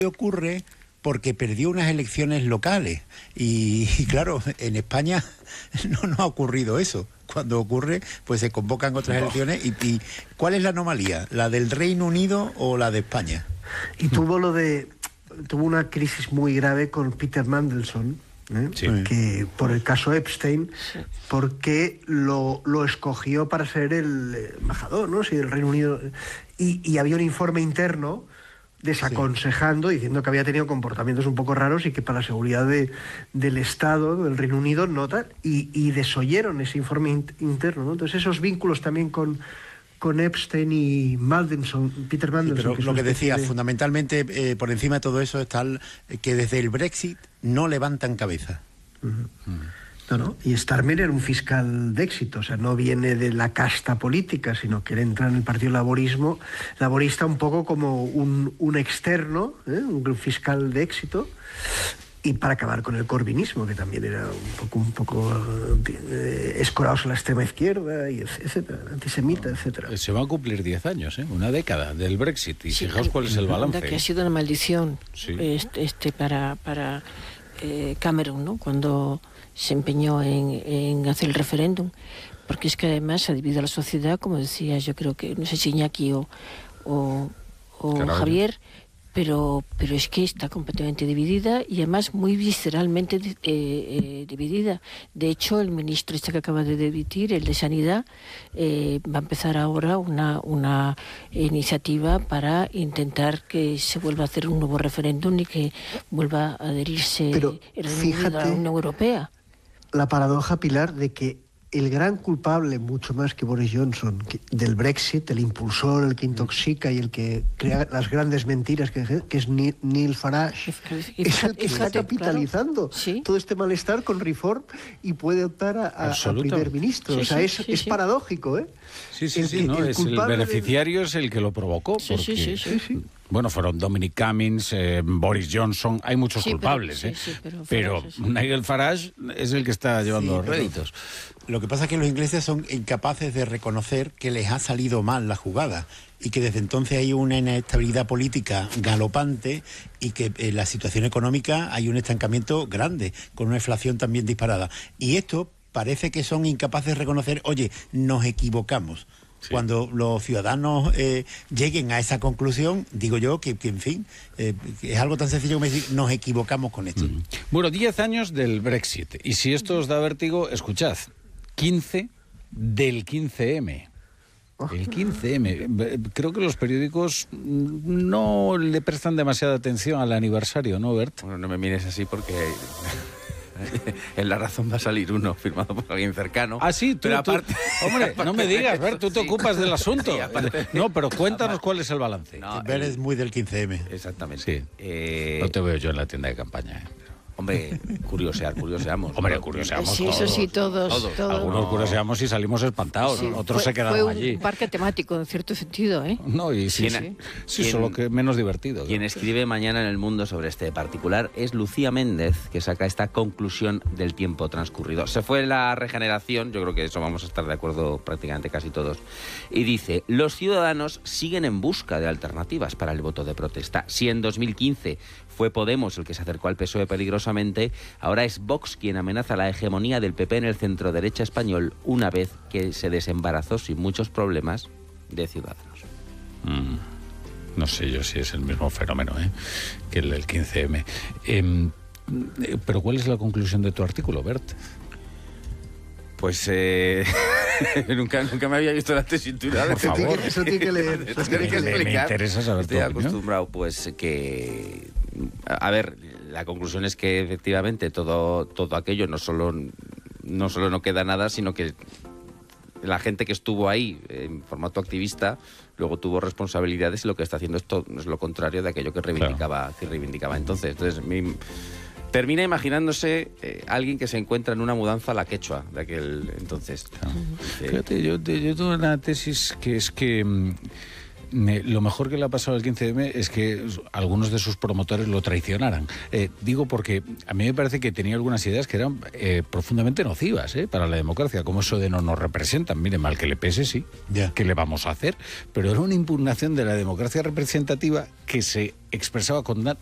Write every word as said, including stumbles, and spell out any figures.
ocurre porque perdió unas elecciones locales y, y claro, en España no, no ha ocurrido eso. Cuando ocurre, pues se convocan otras no. elecciones y, y ¿cuál es la anomalía? ¿La del Reino Unido o la de España? Y tuvo lo de tuvo una crisis muy grave con Peter Mandelson, ¿eh? Sí. Que por el caso Epstein, porque lo, lo escogió para ser el embajador, ¿no? Sí, del Reino Unido, y, y había un informe interno desaconsejando, sí. diciendo que había tenido comportamientos un poco raros y que para la seguridad de, del Estado, del Reino Unido, no tal, y, y desoyeron ese informe in, interno, ¿no? Entonces esos vínculos también con, con Epstein y Mandelson, Peter Mandelson. Sí, pero que lo que decía, de... fundamentalmente, eh, por encima de todo eso está el, que desde el Brexit no levantan cabeza. Uh-huh. Uh-huh. No, no. Y Starmer era un fiscal de éxito, o sea, no viene de la casta política, sino que él entra en el Partido Laborismo, laborista un poco como un, un externo, ¿eh? un fiscal de éxito, y para acabar con el corbinismo, que también era un poco, un poco eh, escorados a la extrema izquierda, y etcétera, antisemita, etcétera. Se van a cumplir diez años, ¿eh? Una década del Brexit, y sí, fijaos cuál es el balance. Que ha sido una maldición sí. este, este para, para eh, Cameron, ¿no? Cuando se empeñó en, en hacer el referéndum, porque es que además ha dividido a la sociedad, como decía, yo creo que, no sé si Iñaki o, o, o Javier, pero, pero es que está completamente dividida y además muy visceralmente eh, eh, dividida. De hecho, el ministro este que acaba de demitir, el de Sanidad, eh, va a empezar ahora una, una iniciativa para intentar que se vuelva a hacer un nuevo referéndum y que vuelva a adherirse pero, el Reino Unido a la Unión Europea. La paradoja, Pilar, de que el gran culpable, mucho más que Boris Johnson, que, del Brexit, el impulsor, el que intoxica y el que crea las grandes mentiras, que, que es Neil Farage, es el que está capitalizando claro. ¿Sí? todo este malestar con Reform y puede optar a, a, a primer ministro. Sí, o sea, sí, es, sí, es sí. paradójico, ¿eh? Sí, sí, el, sí, no, el, es el beneficiario de... es el que lo provocó. Sí, porque... sí, sí, sí, sí. Bueno, fueron Dominic Cummings, eh, Boris Johnson, hay muchos sí, culpables, pero, ¿eh? Sí, sí, pero, pero Farage, sí. Nigel Farage es el que está llevando sí, los réditos. Lo que pasa es que los ingleses son incapaces de reconocer que les ha salido mal la jugada y que desde entonces hay una inestabilidad política galopante y que en la situación económica hay un estancamiento grande, con una inflación también disparada. Y esto parece que son incapaces de reconocer, oye, nos equivocamos. Sí. Cuando los ciudadanos eh, lleguen a esa conclusión, digo yo que, que en fin, eh, es algo tan sencillo como decir, nos equivocamos con esto. Mm. Bueno, diez años del Brexit. Y si esto os da vértigo, escuchad, quince del quince eme. El quince eme. Creo que los periódicos no le prestan demasiada atención al aniversario, ¿no, Bert? Bueno, no me mires así porque... en La Razón va a salir uno firmado por alguien cercano. Ah, sí, tú, pero tú, aparte, hombre, aparte no me digas, Bert, tú te sí. ocupas del asunto. Sí, aparte, no, pero cuéntanos aparte, cuál es el balance. No, Bert es muy del quince eme. Exactamente. Sí. Eh, no te veo yo en la tienda de campaña, ¿eh? Hombre, curiosear, curioseamos. Hombre, curioseamos sí, todos. Eso sí, todos. todos. todos. Algunos curioseamos y salimos espantados, sí, otros fue, se quedaron fue un allí. parque temático, en cierto sentido, ¿eh? No, y sí, ¿Quién, sí, ¿quién, solo que menos divertido. Quien ¿no? escribe mañana en El Mundo sobre este particular es Lucía Méndez, que saca esta conclusión del tiempo transcurrido. Se fue la regeneración, yo creo que eso vamos a estar de acuerdo prácticamente casi todos, y dice, los ciudadanos siguen en busca de alternativas para el voto de protesta. Si en dos mil quince fue Podemos el que se acercó al P S O E peligrosamente, ahora es Vox quien amenaza la hegemonía del P P en el centro-derecha español una vez que se desembarazó sin muchos problemas de Ciudadanos. Mm, no sé yo si es el mismo fenómeno ¿eh? que el del quince eme. Eh, pero ¿cuál es la conclusión de tu artículo, Bert? Pues eh, nunca, nunca me había visto la tesitura. Por favor. Eso tiene que leer. Eso tiene que explicar. Me interesa saber tu Estoy opinión. acostumbrado, pues, que... A ver, la conclusión es que efectivamente todo, todo aquello no solo, no solo no queda nada, sino que la gente que estuvo ahí en formato activista luego tuvo responsabilidades y lo que está haciendo esto es lo contrario de aquello que reivindicaba, claro. que reivindicaba entonces. Entonces, mi... Termina imaginándose eh, alguien que se encuentra en una mudanza a la quechua de aquel entonces. Claro. Eh, Fíjate, yo, yo tengo una tesis que es que mm, me, lo mejor que le ha pasado al quince eme es que algunos de sus promotores lo traicionaran. Eh, digo porque a mí me parece que tenía algunas ideas que eran eh, profundamente nocivas eh, para la democracia, como eso de no nos representan. Mire, mal que le pese, sí, yeah. ¿qué le vamos a hacer? Pero era una impugnación de la democracia representativa que se expresaba con